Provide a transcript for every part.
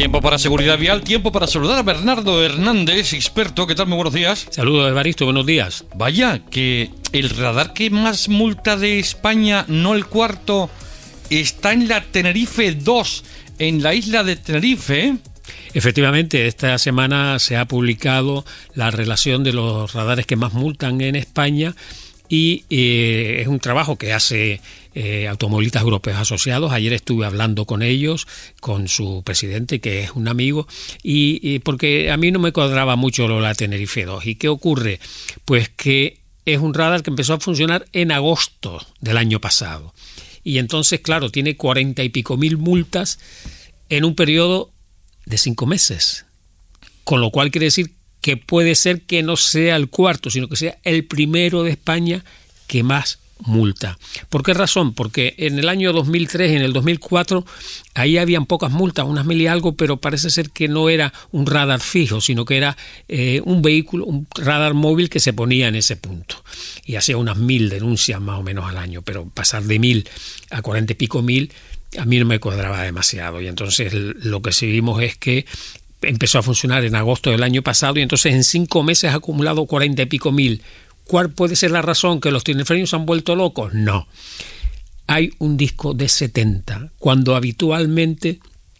Tiempo para seguridad vial, tiempo para saludar a Bernardo Hernández, experto. ¿Qué tal? Muy buenos días. Saludos, Evaristo, buenos días. Vaya, que el radar que más multa de España, no el cuarto, está en la Tenerife 2, en la isla de Tenerife, ¿eh? Efectivamente, esta semana se ha publicado la relación de los radares que más multan en España y es un trabajo que hace Automovilistas Europeos Asociados. Ayer estuve hablando con ellos, con su presidente, que es un amigo, y porque a mí no me cuadraba mucho lo de la Tenerife 2. ¿Y qué ocurre? Pues que es un radar que empezó a funcionar en agosto del año pasado. Y entonces, claro, tiene 40 y pico mil multas en un periodo de 5 meses. Con lo cual quiere decir que puede ser que no sea el cuarto, sino que sea el primero de España que más multa. ¿Por qué razón? Porque en el año 2003 y en el 2004 ahí habían pocas multas, unas 1000 y algo, pero parece ser que no era un radar fijo, sino que era un vehículo, un radar móvil que se ponía en ese punto. Y hacía unas 1000 denuncias más o menos al año, pero pasar de 1000 a 40 y pico mil a mí no me cuadraba demasiado. Y entonces lo que sí vimos es que empezó a funcionar en agosto del año pasado y entonces en 5 meses ha acumulado 40 y pico mil. ¿Cuál puede ser la razón? ¿Que los tinefreños se han vuelto locos? No. Hay un disco de 70, cuando habitualmente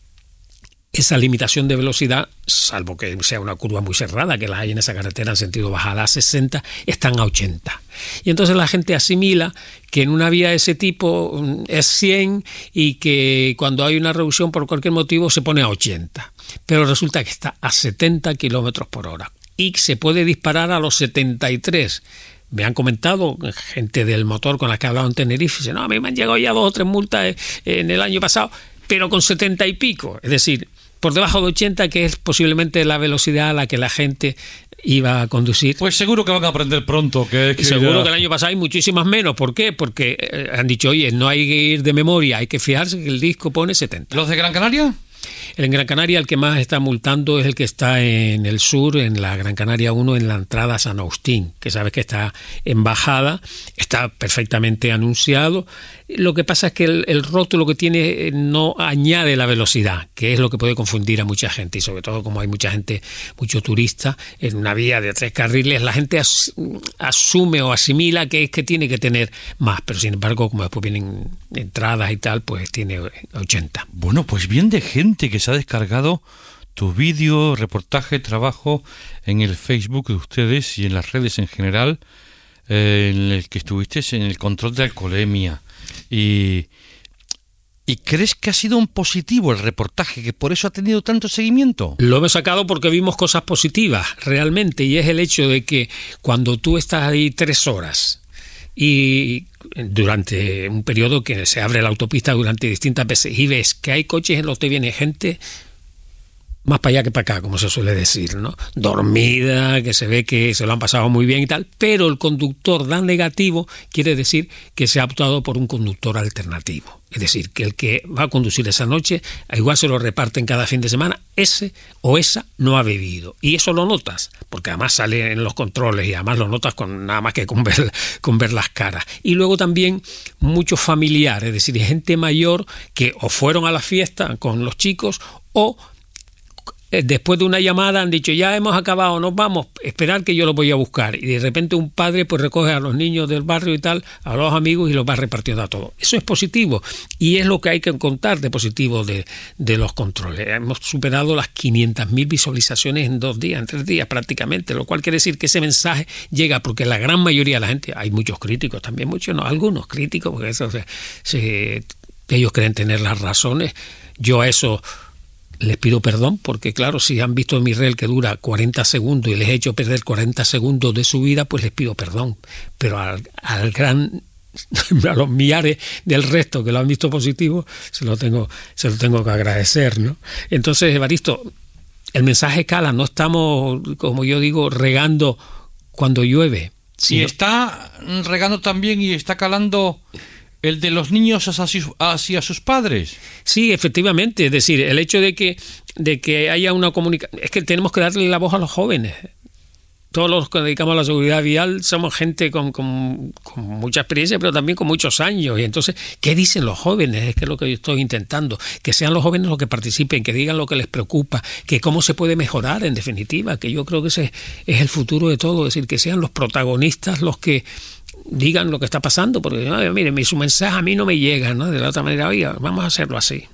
esa limitación de velocidad, salvo que sea una curva muy cerrada, que las hay en esa carretera en sentido bajada a 60, están a 80. Y entonces la gente asimila que en una vía de ese tipo es 100 y que cuando hay una reducción por cualquier motivo se pone a 80. Pero resulta que está a 70 kilómetros por hora y se puede disparar a los 73. Me han comentado gente del motor con la que he hablado en Tenerife, dice, no, a mí me han llegado ya 2 o 3 multas en el año pasado, pero con 70 y pico, es decir, por debajo de 80, que es posiblemente la velocidad a la que la gente iba a conducir. Pues seguro que van a aprender pronto. Seguro que el año pasado hay muchísimas menos. ¿Por qué? Porque han dicho, oye, no hay que ir de memoria, hay que fijarse que el disco pone 70. ¿Los de Gran Canaria? En Gran Canaria el que más está multando es el que está en el sur, en la Gran Canaria 1, en la entrada a San Agustín, que sabes que está en bajada, está perfectamente anunciado. Lo que pasa es que el rótulo que tiene no añade la velocidad, que es lo que puede confundir a mucha gente, y sobre todo como hay mucha gente, mucho turista, en una vía de 3 carriles, la gente asume o asimila que es que tiene que tener más, pero sin embargo, como después vienen entradas y tal, pues tiene 80. Bueno, pues bien de gente que se ha descargado tu vídeo, reportaje, trabajo en el Facebook de ustedes y en las redes en general, en el que estuviste en el control de alcoholemia. ¿Y crees que ha sido un positivo el reportaje, que por eso ha tenido tanto seguimiento? Lo hemos sacado porque vimos cosas positivas, realmente, y es el hecho de que cuando tú estás ahí 3 horas y durante un periodo que se abre la autopista durante distintas veces y ves que hay coches en los que viene gente más para allá que para acá, como se suele decir, ¿no? Dormida, que se ve que se lo han pasado muy bien y tal, pero el conductor da negativo, quiere decir que se ha optado por un conductor alternativo. Es decir, que el que va a conducir esa noche, igual se lo reparten cada fin de semana, ese o esa no ha bebido. Y eso lo notas, porque además sale en los controles y además lo notas con nada más que con ver las caras. Y luego también muchos familiares, es decir, gente mayor que o fueron a la fiesta con los chicos o después de una llamada han dicho, ya hemos acabado, nos vamos, esperar que yo los voy a buscar. Y de repente un padre pues recoge a los niños del barrio y tal, a los amigos y los va repartiendo a todos. Eso es positivo y es lo que hay que contar de positivo de los controles. Hemos superado las 500.000 visualizaciones en 2 días, en 3 días prácticamente, lo cual quiere decir que ese mensaje llega porque la gran mayoría de la gente, hay muchos críticos también, muchos no, algunos críticos, porque eso ellos creen tener las razones. Yo a eso les pido perdón porque, claro, si han visto mi reel que dura 40 segundos y les he hecho perder 40 segundos de su vida, pues les pido perdón. Pero a los millares del resto que lo han visto positivo, se lo tengo que agradecer, ¿no? Entonces, Evaristo, el mensaje cala, no estamos, como yo digo, regando cuando llueve. Si está regando también y está calando el de los niños hacia sus padres. Sí, efectivamente, es decir, el hecho de que haya una comunicación, es que tenemos que darle la voz a los jóvenes. todos los que dedicamos a la seguridad vial somos gente con mucha experiencia, pero también con muchos años. Y entonces, ¿qué dicen los jóvenes? Es que es lo que yo estoy intentando, que sean los jóvenes los que participen, que digan lo que les preocupa, que cómo se puede mejorar, en definitiva, que yo creo que ese es el futuro de todo, es decir, que sean los protagonistas los que digan lo que está pasando, porque mire, su mensaje a mí no me llega, ¿no? De la otra manera, oiga, vamos a hacerlo así.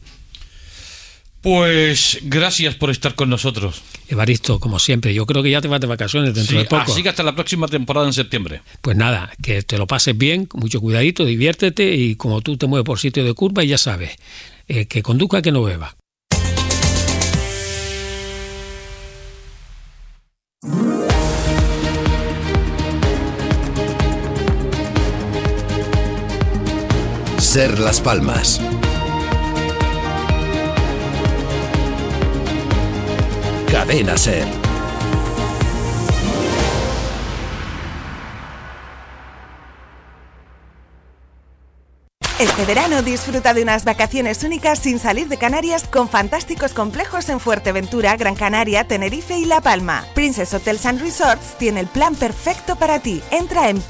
Pues gracias por estar con nosotros. Evaristo, como siempre, yo creo que ya te vas de vacaciones dentro de poco. Así que hasta la próxima temporada en septiembre. Pues nada, que te lo pases bien, con mucho cuidadito, diviértete, y como tú te mueves por sitio de curva, ya sabes, que conduzca, que no beba. Ser Las Palmas. Cadena Ser. Este verano disfruta de unas vacaciones únicas sin salir de Canarias con fantásticos complejos en Fuerteventura, Gran Canaria, Tenerife y La Palma. Princess Hotels and Resorts tiene el plan perfecto para ti. Entra en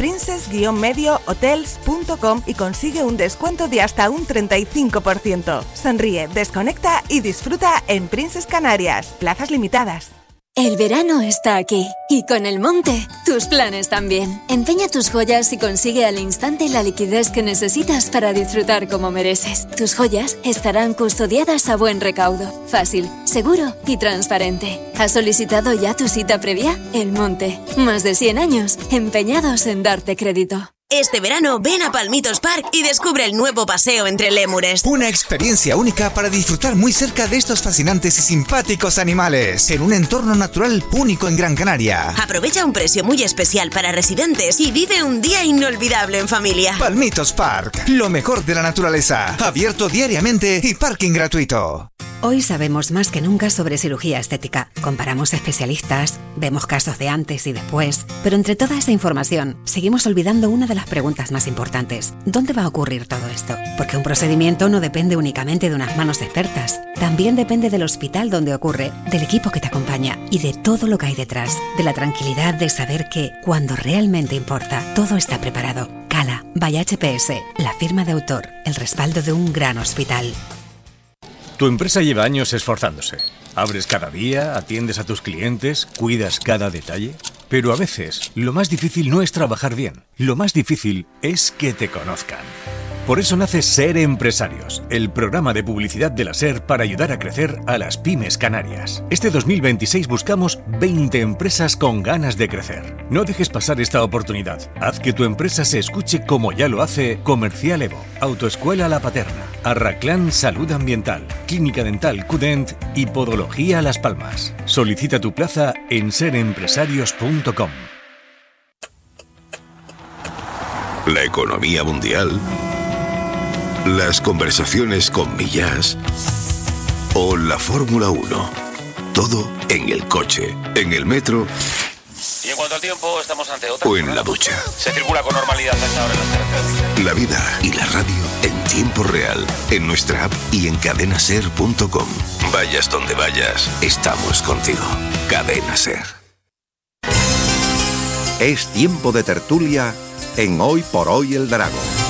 princess-mediohotels.com y consigue un descuento de hasta un 35%. Sonríe, desconecta y disfruta en Princess Canarias. Plazas limitadas. El verano está aquí, y con el Monte, tus planes también. Empeña tus joyas y consigue al instante la liquidez que necesitas para disfrutar como mereces. Tus joyas estarán custodiadas a buen recaudo, fácil, seguro y transparente. ¿Has solicitado ya tu cita previa? El Monte, más de 100 años empeñados en darte crédito. Este verano ven a Palmitos Park y descubre el nuevo paseo entre lémures. Una experiencia única para disfrutar muy cerca de estos fascinantes y simpáticos animales, en un entorno natural único en Gran Canaria. Aprovecha un precio muy especial para residentes y vive un día inolvidable en familia. Palmitos Park, lo mejor de la naturaleza, abierto diariamente y parking gratuito. Hoy sabemos más que nunca sobre cirugía estética. Comparamos especialistas, vemos casos de antes y después, pero entre toda esa información seguimos olvidando una de las preguntas más importantes. ¿Dónde va a ocurrir todo esto? Porque un procedimiento no depende únicamente de unas manos expertas. También depende del hospital donde ocurre, del equipo que te acompaña y de todo lo que hay detrás. De la tranquilidad de saber que, cuando realmente importa, todo está preparado. Cala, by HPS, la firma de autor, el respaldo de un gran hospital. Tu empresa lleva años esforzándose. Abres cada día, atiendes a tus clientes, cuidas cada detalle. Pero a veces, lo más difícil no es trabajar bien. Lo más difícil es que te conozcan. Por eso nace Ser Empresarios, el programa de publicidad de la SER para ayudar a crecer a las pymes canarias. Este 2026 buscamos 20 empresas con ganas de crecer. No dejes pasar esta oportunidad. Haz que tu empresa se escuche como ya lo hace Comercial Evo, Autoescuela La Paterna, Arraclán Salud Ambiental, Clínica Dental Cudent y Podología Las Palmas. Solicita tu plaza en serempresarios.com. La economía mundial, las conversaciones con Millás o la Fórmula 1. Todo en el coche, en el metro. Y en cuanto al tiempo, estamos ante otra. O en la ducha. Se circula con normalidad hasta ahora en las carreteras. La vida y la radio en tiempo real, en nuestra app y en cadenaser.com. Vayas donde vayas, estamos contigo. Cadena Ser. Es tiempo de tertulia en Hoy por Hoy El Drago.